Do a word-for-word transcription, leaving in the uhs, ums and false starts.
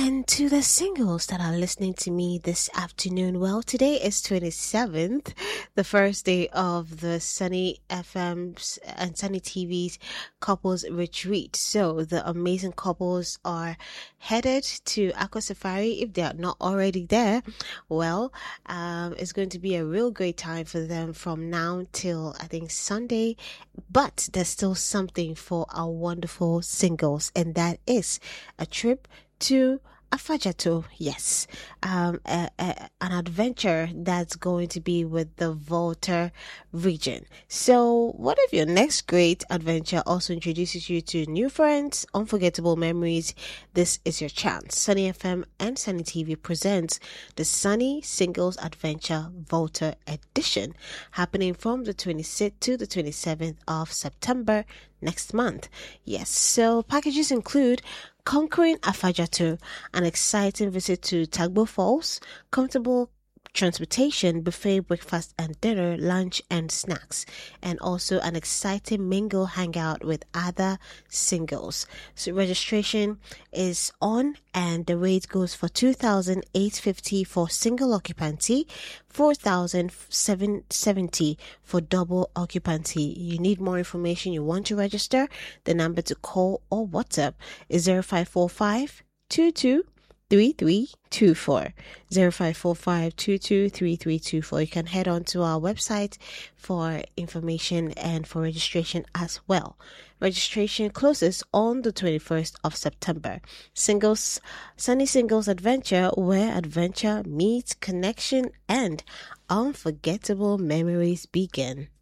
And to the singles that are listening to me this afternoon, well, today is twenty-seventh, the first day of the Sunny F M's and Sunny T V's couples retreat. So the amazing couples are headed to Aqua Safari. If they are not already there, well, um, it's going to be a real great time for them from now till I think Sunday. But there's still something for our wonderful singles, and that is a trip to Afajato, yes, um, a, a, an adventure that's going to be with the Volta region. So, what if your next great adventure also introduces you to new friends, unforgettable memories? This is your chance. Sunny F M and Sunny T V presents the Sunny Singles Adventure Volta Edition, happening from the twenty-sixth to the twenty-seventh of September next month. Yes, so packages include conquering Afajato, an exciting visit to Tagbo Falls, comfortable transportation, buffet breakfast and dinner, lunch and snacks, and also an exciting mingle hangout with other singles. So registration is on, and the rate goes for two thousand eight hundred fifty for single occupancy, four thousand seven hundred seventy for double occupancy. You need more information, you want to register, the number to call or WhatsApp is zero five four five two two three three two four, zero five four five two two three three two four. You can head on to our website for information and for registration as well. Registration closes on the twenty-first of September. Singles, Sunny Singles Adventure, where adventure meets connection and unforgettable memories begin.